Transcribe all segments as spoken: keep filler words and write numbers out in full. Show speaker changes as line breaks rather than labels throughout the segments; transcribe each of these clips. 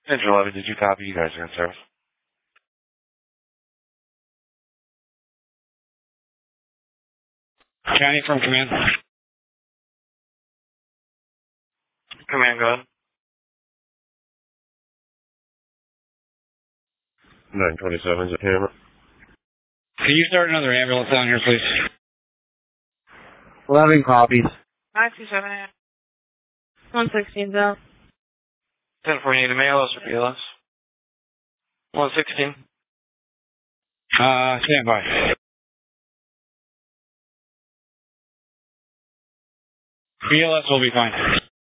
Engine eleven, did you copy? You guys are in service.
County from command.
Command, go ahead. nine twenty-seven, is it Hammer?
Can you start another ambulance down here, please?
eleven copies.
nine two seven. one sixteen's out.
ten four, you need a mail or P L S? one sixteen.
Uh, stand by. P L S will be fine.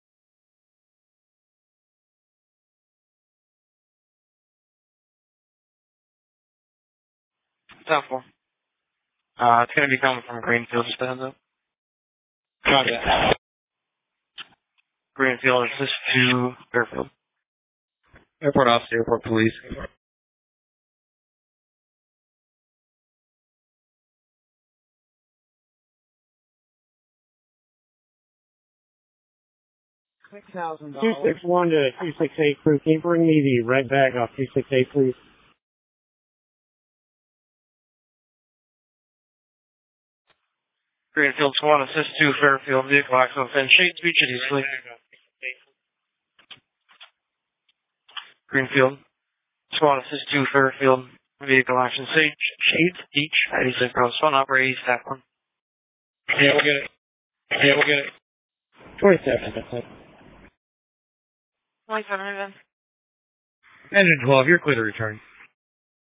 ten four. Uh, it's going to be coming from Greenfield, just a heads up.
Got that.
Greenfield, assist to Fairfield.
Airport officer, airport police.
six thousand dollars. two six one to two six eight crew. Can you bring me the red bag off two six eight, please?
Greenfield, Swan, assist to Fairfield, vehicle accident within Shades Beach at Eastley. Greenfield, Swan, assist to Fairfield, vehicle action Sage, Shades Beach at Eastley Cross. Swan, operate staff one.
Yeah, we'll get it. Yeah, we'll get it.
twenty-seven, that's it.
twenty-seven,
Engine twelve, you're clear to return.